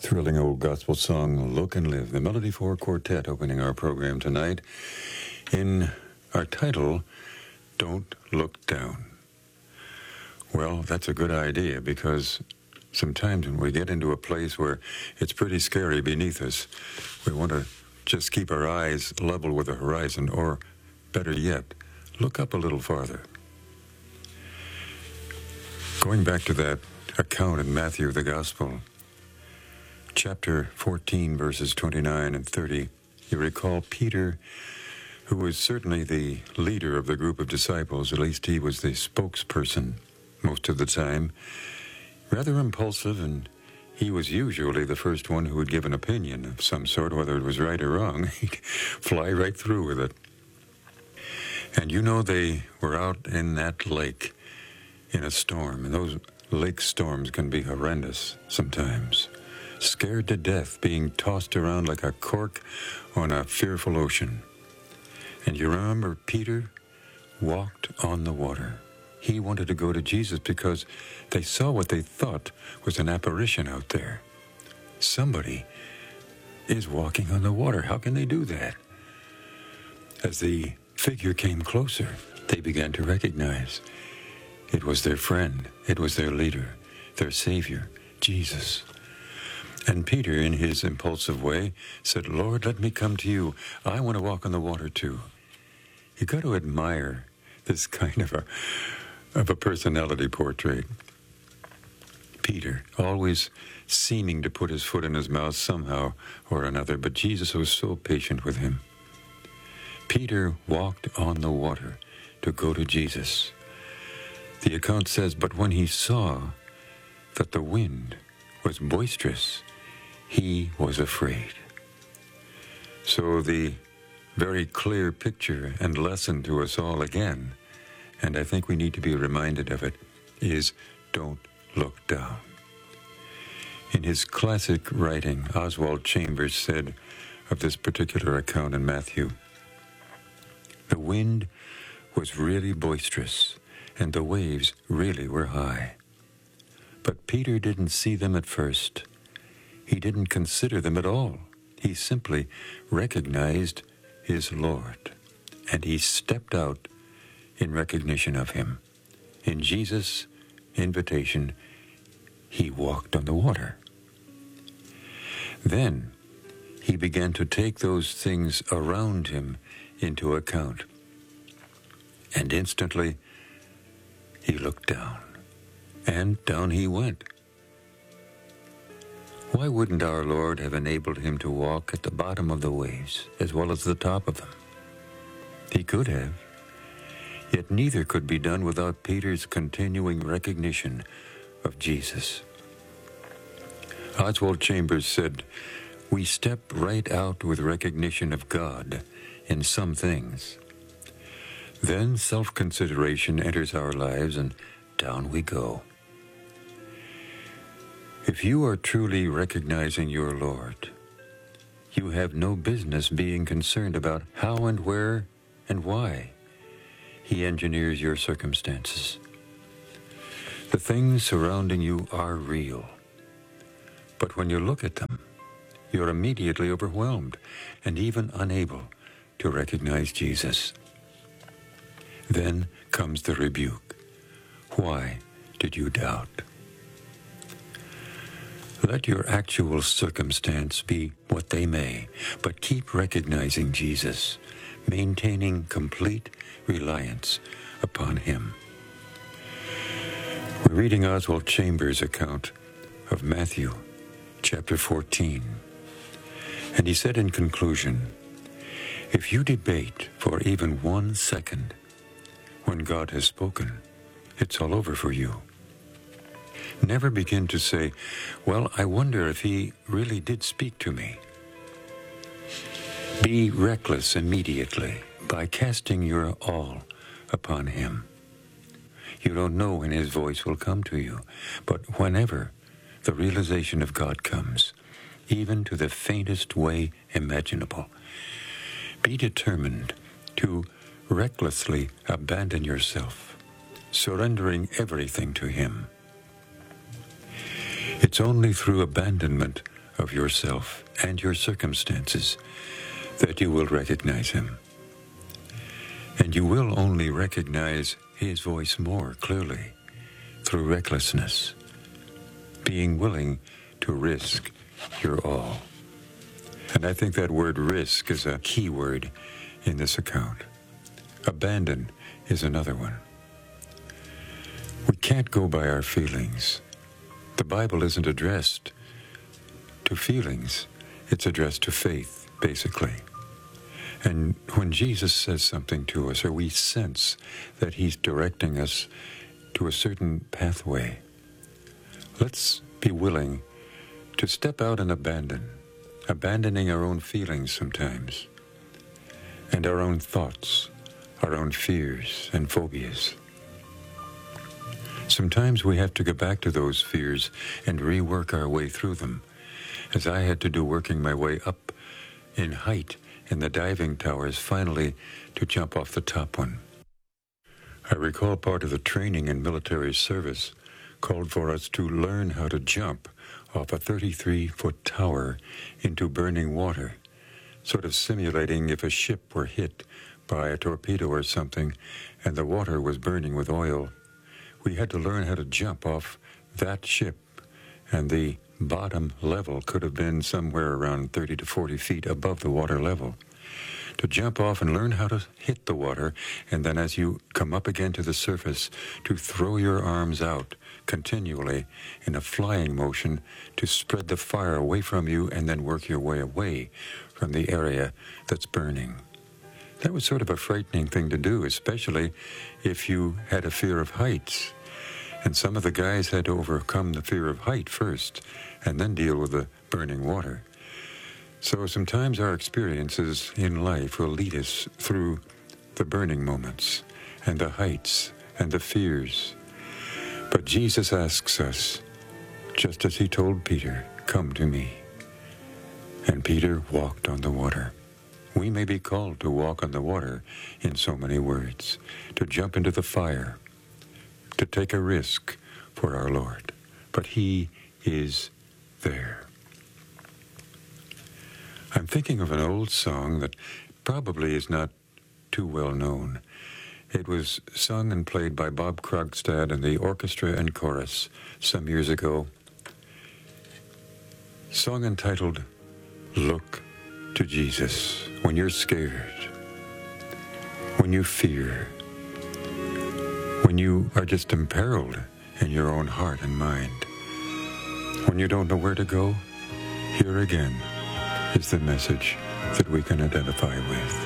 Thrilling old gospel song, Look and Live, the Melody 4 Quartet opening our program tonight in our title, Don't Look Down. Well, that's a good idea because sometimes when we get into a place where it's pretty scary beneath us, we want to just keep our eyes level with the horizon, or better yet, look up a little farther. Going back to that account in Matthew, the Gospel, chapter 14, verses 29 and 30, you recall Peter, who was certainly the leader of the group of disciples, at least he was the spokesperson most of the time, rather impulsive, and he was usually the first one who would give an opinion of some sort, whether it was right or wrong. He'd fly right through with it. And you know, they were out in that lake in a storm, and those lake storms can be horrendous sometimes. Scared to death, being tossed around like a cork on a fearful ocean. And you remember Peter walked on the water. He wanted to go to Jesus because they saw what they thought was an apparition out there. Somebody is walking on the water. How can they do that? As the figure came closer, they began to recognize it was their friend, it was their leader, their Savior, Jesus. And Peter, in his impulsive way, said, Lord, let me come to you. I want to walk on the water too. You got to admire this kind of a personality portrait. Peter, always seeming to put his foot in his mouth somehow or another, but Jesus was so patient with him. Peter walked on the water to go to Jesus. The account says, but when he saw that the wind was boisterous, he was afraid. So the very clear picture and lesson to us all again, and I think we need to be reminded of it, is don't look down. In his classic writing, Oswald Chambers said of this particular account in Matthew, the wind was really boisterous, and the waves really were high. But Peter didn't see them at first. He didn't consider them at all. He simply recognized his Lord, and he stepped out in recognition of him. In Jesus' invitation, he walked on the water. Then he began to take those things around him into account, and instantly he looked down, and down he went. Why wouldn't our Lord have enabled him to walk at the bottom of the waves as well as the top of them? He could have. Yet neither could be done without Peter's continuing recognition of Jesus. Oswald Chambers said, we step right out with recognition of God in some things. Then self-consideration enters our lives, and down we go. If you are truly recognizing your Lord, you have no business being concerned about how and where and why He engineers your circumstances. The things surrounding you are real, but when you look at them, you're immediately overwhelmed and even unable to recognize Jesus. Then comes the rebuke. Why did you doubt? Let your actual circumstance be what they may, but keep recognizing Jesus, maintaining complete reliance upon Him. We're reading Oswald Chambers' account of Matthew chapter 14. And he said in conclusion, if you debate for even 1 second when God has spoken, it's all over for you. Never begin to say, well, I wonder if He really did speak to me. Be reckless immediately by casting your all upon Him. You don't know when His voice will come to you, but whenever the realization of God comes, even to the faintest way imaginable, be determined to recklessly abandon yourself, surrendering everything to Him. It's only through abandonment of yourself and your circumstances that you will recognize him. And you will only recognize his voice more clearly through recklessness, being willing to risk your all. And I think that word risk is a key word in this account. Abandon is another one. We can't go by our feelings. The Bible isn't addressed to feelings. It's addressed to faith, basically. And when Jesus says something to us, or we sense that he's directing us to a certain pathway, let's be willing to step out and abandoning our own feelings sometimes, and our own thoughts, our own fears and phobias. Sometimes we have to go back to those fears and rework our way through them, as I had to do working my way up in height in the diving towers, finally to jump off the top one. I recall part of the training in military service called for us to learn how to jump off a 33-foot tower into burning water, sort of simulating if a ship were hit by a torpedo or something and the water was burning with oil. We had to learn how to jump off that ship, and the bottom level could have been somewhere around 30 to 40 feet above the water level. To jump off and learn how to hit the water, and then as you come up again to the surface, to throw your arms out continually in a flying motion to spread the fire away from you and then work your way away from the area that's burning. That was sort of a frightening thing to do, especially if you had a fear of heights. And some of the guys had to overcome the fear of height first and then deal with the burning water. So sometimes our experiences in life will lead us through the burning moments and the heights and the fears. But Jesus asks us, just as he told Peter, "Come to me." And Peter walked on the water. We may be called to walk on the water in so many words, to jump into the fire, to take a risk for our Lord. But he is there. I'm thinking of an old song that probably is not too well known. It was sung and played by Bob Krogstad and the orchestra and chorus some years ago. Song entitled, "Look to Jesus." When you're scared, when you fear, when you are just imperiled in your own heart and mind, when you don't know where to go, here again is the message that we can identify with.